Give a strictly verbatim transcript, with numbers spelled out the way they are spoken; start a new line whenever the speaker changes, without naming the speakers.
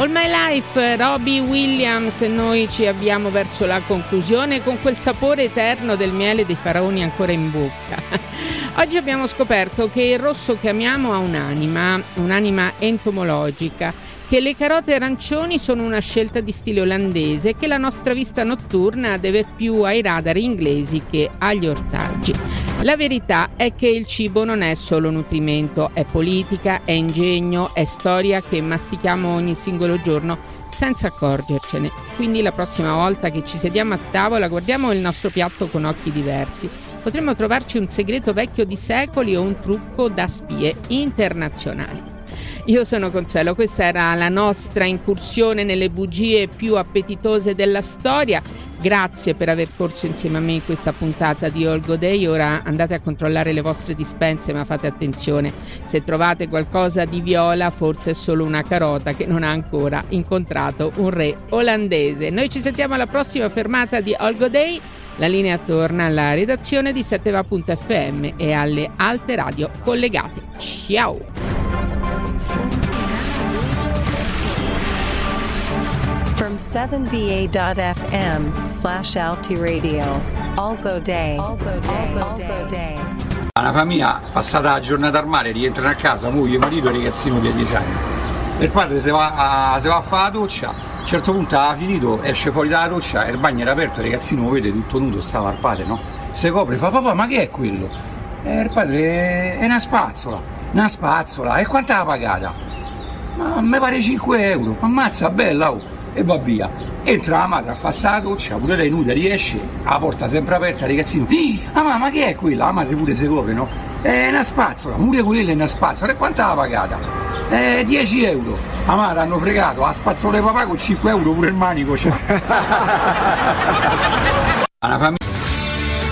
All My Life, Robbie Williams, e noi ci avviamo verso la conclusione con quel sapore eterno del miele dei faraoni ancora in bocca. Oggi abbiamo scoperto che il rosso che amiamo ha un'anima, un'anima entomologica, che le carote arancioni sono una scelta di stile olandese e che la nostra vista notturna deve più ai radar inglesi che agli ortaggi. La verità è che il cibo non è solo nutrimento, è politica, è ingegno, è storia che mastichiamo ogni singolo giorno senza accorgercene. Quindi la prossima volta che ci sediamo a tavola guardiamo il nostro piatto con occhi diversi. Potremmo trovarci un segreto vecchio di secoli o un trucco da spie internazionali. Io sono Consuelo, questa era la nostra incursione nelle bugie più appetitose della storia. Grazie per aver corso insieme a me in questa puntata di All Go Day. Ora andate a controllare le vostre dispense, ma fate attenzione, se trovate qualcosa di viola forse è solo una carota che non ha ancora incontrato un re olandese. Noi ci sentiamo alla prossima fermata di All Go Day. La linea torna alla redazione di sette va punto effe emme e alle alte radio collegate. Ciao!
From seven V A dot F M slash Alti Radio. All Go Day. All Go Day. All Go Day.
Una famiglia passata la giornata al mare, rientrano a casa, moglie, marito e ragazzino di dieci anni. Il padre si va a, si va a fare la doccia, a un certo punto ha finito, esce fuori dalla doccia e il bagno era aperto, il ragazzino lo vede tutto nudo, stava al padre, no? Si copre e fa: papà, ma che è quello? E il padre: è una spazzola, una spazzola, e quanto l'ha pagata? Ma mi pare cinque euro, ammazza, bella, oh! E va via. Entra la madre a fare la doccia, pure lei nuda, riesce, la porta sempre aperta, ragazzino: ah mamma, che è quella? La madre pure si copre, no? È una spazzola, pure quella è una spazzola. E quanto l'ha pagata? Eh, dieci euro. La madre hanno fregato, la spazzola di papà con cinque euro pure il manico c'è. Una famiglia.